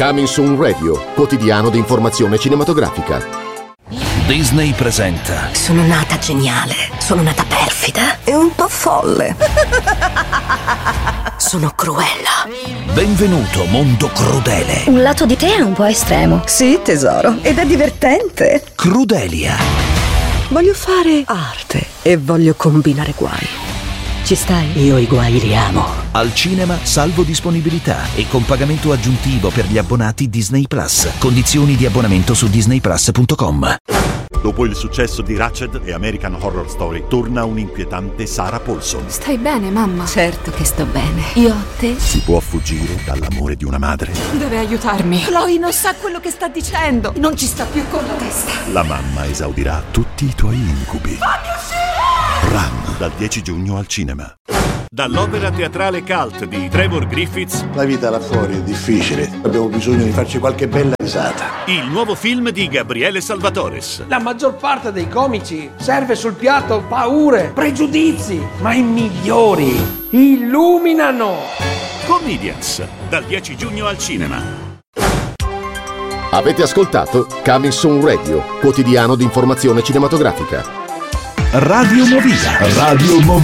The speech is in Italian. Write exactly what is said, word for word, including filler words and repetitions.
Coming Soon Radio, quotidiano di informazione cinematografica. Disney presenta. Sono nata geniale, sono nata perfida e un po' folle. Sono cruella. Benvenuto mondo crudele. Un lato di te è un po' estremo. Sì, tesoro, ed è divertente. Crudelia. Voglio fare arte e voglio combinare guai. Ci stai? Io i guai li amo. Al cinema salvo disponibilità e con pagamento aggiuntivo per gli abbonati Disney Plus. Condizioni di abbonamento su disney plus punto com. Dopo il successo di Ratched e American Horror Story, torna un'inquietante Sarah Paulson. Stai bene, mamma? Certo che sto bene. Io a te? Si può fuggire dall'amore di una madre. Deve aiutarmi. Chloe non sa quello che sta dicendo. Non ci sta più con la testa. La mamma esaudirà tutti i tuoi incubi. Fammi uscire! Run, dal dieci giugno al cinema. Dall'opera teatrale cult di Trevor Griffiths, la vita là fuori è difficile, abbiamo bisogno di farci qualche bella risata. Il nuovo film di Gabriele Salvatores. La maggior parte dei comici serve sul piatto paure, pregiudizi, ma i migliori illuminano. Comedians, dal dieci giugno al cinema. Avete ascoltato Coming Soon Radio, quotidiano di informazione cinematografica. Radio Movida. Radio Movida.